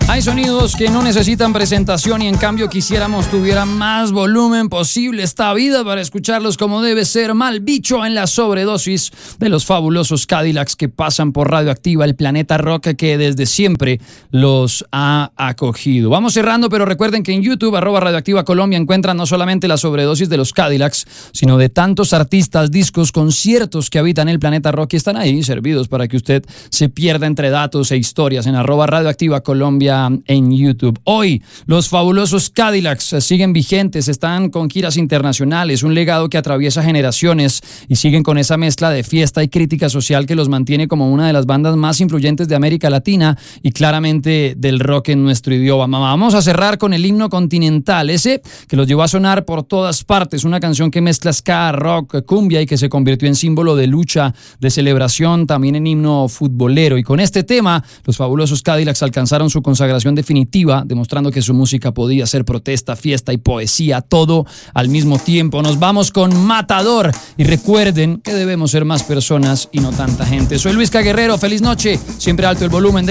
Hay sonidos que no necesitan presentación y en cambio quisiéramos tuviera más volumen posible esta vida para escucharlos como debe ser. Mal bicho en la sobredosis de los fabulosos Cadillacs que pasan por Radioactiva, el planeta rock que desde siempre los ha acogido. Vamos cerrando, pero recuerden que en YouTube, @Radioactiva Colombia, encuentran no solamente la sobredosis de los Cadillacs, sino de tantos artistas, discos, conciertos que habitan el planeta rock y están ahí servidos para que usted se pierda entre datos e historias en @Radioactiva Colombia en YouTube. Hoy, los fabulosos Cadillacs siguen vigentes, están con giras internacionales, un legado que atraviesa generaciones y siguen con esa mezcla de fiesta y crítica social que los mantiene como una de las bandas más influyentes de América Latina y claramente del rock en nuestro idioma. Vamos a cerrar con el himno continental, ese que los llevó a sonar por todas partes, una canción que mezcla ska, rock, cumbia y que se convirtió en símbolo de lucha, de celebración, también en himno futbolero. Y con este tema, los fabulosos Cadillacs alcanzaron su consagración definitiva, demostrando que su música podía ser protesta, fiesta y poesía, todo al mismo tiempo. Nos vamos con Matador y recuerden que debemos ser más personas y no tanta gente. Soy Luis K. Guerrero, feliz noche, siempre alto el volumen de